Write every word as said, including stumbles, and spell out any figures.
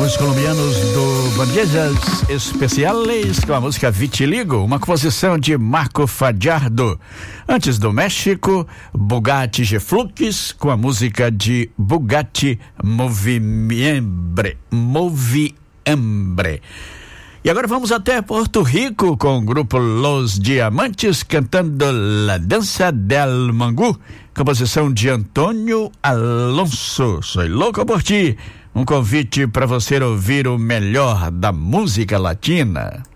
Os colombianos do Bandejas Especiales com a música Vitiligo, uma composição de Marco Fajardo. Antes do México, Bugatti G-Flux com a música de Bugatti Moviembre. Moviembre. E agora vamos até Porto Rico com o grupo Los Diamantes cantando La Dança del Mangu, composição de Antônio Alonso. Sou louco por ti. Um convite para você ouvir o melhor da música latina.